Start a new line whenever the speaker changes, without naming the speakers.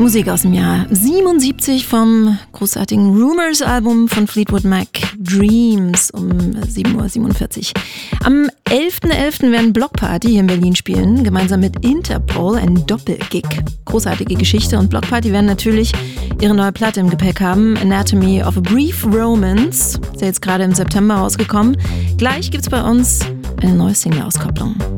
Musik aus dem Jahr 77 vom großartigen Rumours-Album von Fleetwood Mac, Dreams, um 7:47 Uhr. Am 11.11. werden Block Party hier in Berlin spielen, gemeinsam mit Interpol, ein Doppelgig. Großartige Geschichte, und Block Party werden natürlich ihre neue Platte im Gepäck haben, Anatomy of a Brief Romance. Ist ja jetzt gerade im September rausgekommen. Gleich gibt's bei uns eine neue Single-Auskopplung.